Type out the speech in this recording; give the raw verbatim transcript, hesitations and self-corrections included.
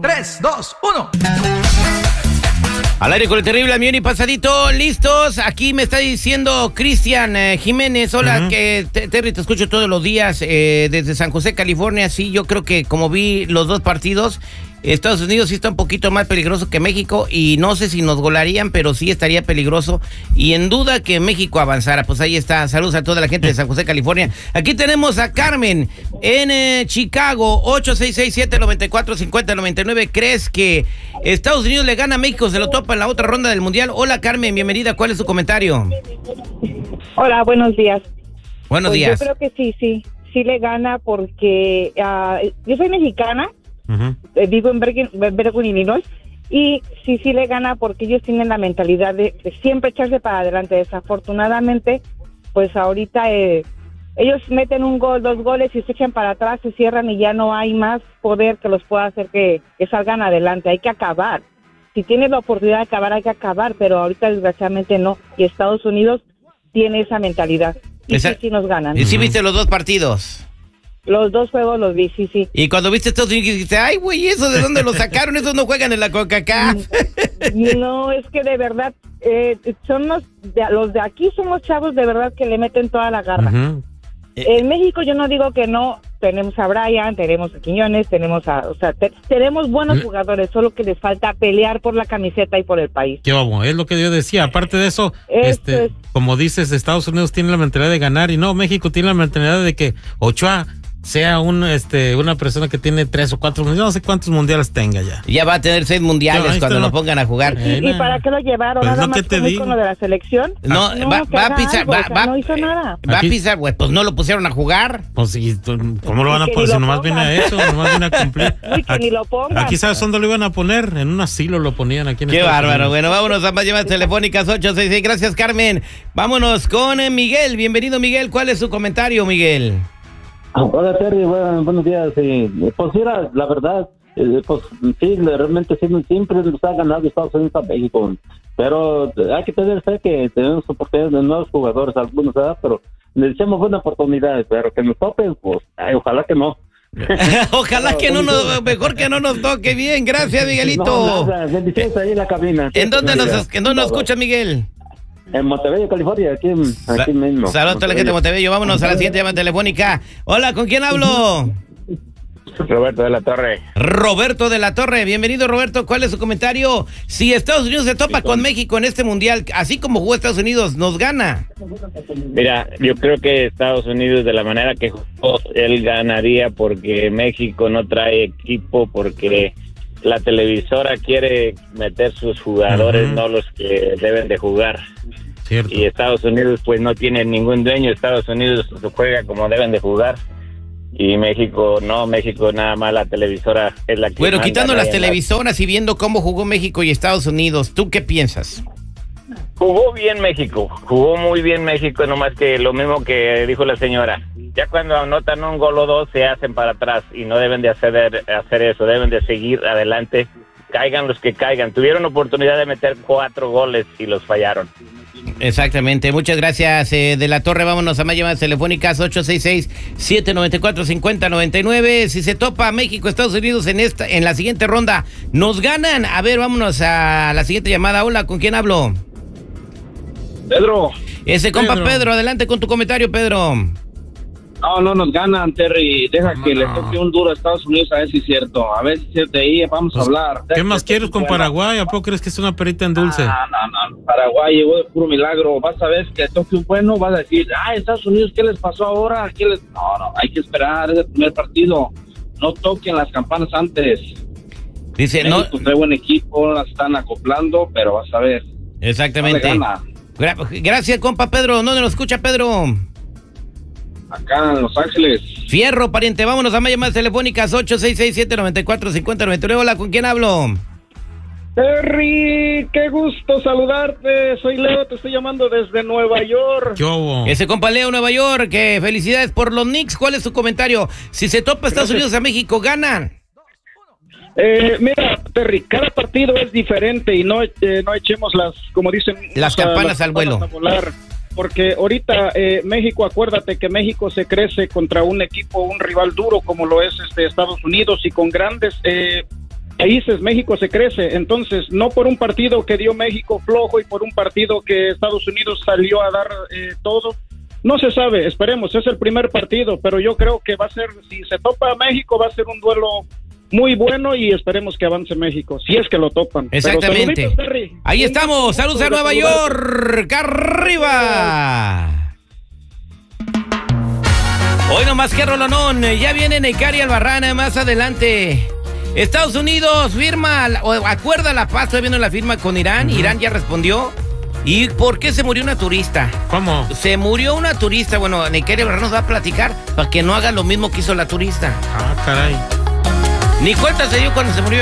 tres, dos, uno. Al aire con el terrible Amión y Pasadito, listos. Aquí me está diciendo Cristian eh, Jiménez. Hola, uh-huh. que te, Terry, te escucho todos los días eh, desde San José, California. Sí, yo creo que como vi los dos partidos, Estados Unidos sí está un poquito más peligroso que México y no sé si nos golarían, pero sí estaría peligroso y en duda que México avanzara. Pues ahí está. Saludos a toda la gente de San José, California. Aquí tenemos a Carmen en eh, Chicago, ocho seis seis, siete nueve cuatro, cinco cero nueve nueve. ¿Crees que Estados Unidos le gana a México, se lo topa en la otra ronda del Mundial? Hola, Carmen, bienvenida. ¿Cuál es su comentario? Hola, buenos días. Buenos pues días. Yo creo que sí, sí, sí le gana porque uh, yo soy mexicana. Uh-huh. Eh, vivo en Bergen, Bergen, Illinois, y sí, sí le gana porque ellos tienen la mentalidad de, de siempre echarse para adelante. Desafortunadamente, pues ahorita eh, ellos meten un gol, dos goles y se echan para atrás, se cierran y ya no hay más poder que los pueda hacer que, que salgan adelante. Hay que acabar. Si tienes la oportunidad de acabar, hay que acabar, pero ahorita desgraciadamente no. Y Estados Unidos tiene esa mentalidad. Y Esa... sí, sí nos ganan. ¿Y sí viste los dos partidos? Los dos juegos los vi, sí, sí. Y cuando viste Estados Unidos dijiste, ay, güey, ¿eso de dónde lo sacaron? Esos no juegan en la CONCACAF. No, es que de verdad, eh, son los de, los de aquí son los chavos de verdad que le meten toda la garra. Uh-huh. En México yo no digo que no, tenemos a Brian, tenemos a Quiñones, tenemos a, o sea, te, tenemos buenos uh-huh. jugadores, solo que les falta pelear por la camiseta y por el país. Qué vamos, es lo que yo decía. Aparte de eso, este, es... como dices, Estados Unidos tiene la mentalidad de ganar y no, México tiene la mentalidad de que Ochoa sea un este una persona que tiene tres o cuatro, no sé cuántos mundiales tenga ya. Ya va a tener seis mundiales no, cuando lo pongan a jugar. ¿Y, ¿Y para qué lo llevaron? Pues nada no más te como icono de la selección. No, no va, va a pisar, algo, va, o sea, va, no hizo nada. Va Aquí, a pisar, güey, pues no lo pusieron a jugar. Pues y ¿cómo lo van a poner? Si nomás viene a eso, nomás viene a cumplir. Uy, que aquí, ni lo pongan. Aquí sabes dónde lo iban a poner, en un asilo lo ponían aquí en Qué Estados bárbaro. Unidos. Bueno, vámonos a más llamadas telefónicas ocho seis seis. Gracias, Carmen. Vámonos con eh, Miguel. Bienvenido, Miguel. ¿Cuál es su comentario, Miguel? Hola, Terry, bueno, buenos días. Sí. Pues mira, la verdad, eh, pues sí, realmente sí, siempre nos ha ganado Estados Unidos a México, pero hay que tener fe que tenemos oportunidades de nuevos jugadores, algunos, ¿verdad? Pero les echamos buena oportunidad, pero que nos topen, pues, ay, ojalá que no. Ojalá que no nos, mejor que no nos toque. Bien, gracias, Miguelito. No, nada, bendiciones ahí en la cabina. ¿En dónde nos, ¿en dónde nos escucha, Miguel? En Montebello, California, aquí, aquí mismo. Saludos a toda la gente de Montebello. Vámonos a la siguiente llamada telefónica. Hola, ¿con quién hablo? Roberto de la Torre. Roberto de la Torre, bienvenido, Roberto. ¿Cuál es su comentario? Si Estados Unidos se topa sí, con México en este mundial, así como jugó Estados Unidos, ¿nos gana? Mira, yo creo que Estados Unidos, de la manera que jugó, él ganaría porque México no trae equipo, porque la televisora quiere meter sus jugadores, uh-huh. no los que deben de jugar. Cierto. Y Estados Unidos pues no tiene ningún dueño. Estados Unidos juega como deben de jugar y México no, México nada más la televisora es la que bueno, quitando las televisoras y viendo cómo jugó México y Estados Unidos, ¿tú qué piensas? Jugó bien México, jugó muy bien México, nomás que lo mismo que dijo la señora, ya cuando anotan un gol o dos se hacen para atrás y no deben de hacer, hacer eso, deben de seguir adelante, caigan los que caigan. Tuvieron oportunidad de meter cuatro goles y los fallaron. Exactamente, muchas gracias eh, de la Torre. Vámonos a más llamadas telefónicas ocho seis seis, siete nueve cuatro, cinco cero nueve nueve. Si se topa México, Estados Unidos en esta en la siguiente ronda, ¿nos ganan? A ver, vámonos a la siguiente llamada. Hola, ¿con quién hablo? Pedro. Ese compa Pedro, Pedro adelante con tu comentario, Pedro. No, no nos ganan, Terry. Deja no, que no. le toque un duro a Estados Unidos, a ver si es cierto. A ver si es cierto, ahí vamos pues, a hablar. ¿Qué Deja más quieres con bueno. Paraguay? ¿A poco crees que es una perita en dulce? No, no, no. Paraguay llegó de puro milagro. Vas a ver que toque un bueno, vas a decir, ah, Estados Unidos, ¿qué les pasó ahora? ¿Qué les... No, no, hay que esperar, es el primer partido. No toquen las campanas antes. Dice, México no. trae buen equipo, las están acoplando, pero vas a ver. Exactamente. No Gra gracias, compa Pedro. ¿Dónde nos escucha, Pedro? Acá en Los Ángeles. Fierro, pariente. Vámonos a más llamadas telefónicas ocho seis seis, siete nueve cuatro, cinco cero nueve nueve. Hola, ¿con quién hablo? Terry, qué gusto saludarte. Soy Leo, te estoy llamando desde Nueva York. ¿Qué hubo? Ese compa Leo, Nueva York. Que felicidades por los Knicks. ¿Cuál es tu comentario? Si se topa Estados Gracias. Unidos a México, ¿ganan? Eh, mira, Terry, cada partido es diferente y no, eh, no echemos las, como dicen, las campanas las al vuelo. A volar, porque ahorita eh, México, acuérdate que México se crece contra un equipo, un rival duro como lo es este Estados Unidos y con grandes eh, países México se crece, entonces no por un partido que dio México flojo y por un partido que Estados Unidos salió a dar eh, todo, no se sabe, esperemos, es el primer partido, pero yo creo que va a ser, si se topa a México va a ser un duelo muy bueno y esperemos que avance México, si es que lo topan. Exactamente. Pero Terry. Ahí estamos, saludos a Nueva York, arriba. Hoy nomás que rolonón, ya viene Necari Albarrán más adelante. Estados Unidos firma, o acuerda la paz, todavía viendo la firma con Irán, uh-huh. Irán ya respondió. ¿Y por qué se murió una turista? ¿Cómo? Se murió una turista, bueno, Necari Albarrán nos va a platicar para que no haga lo mismo que hizo la turista. Ah, caray. Ni cuenta se dio cuando se murió.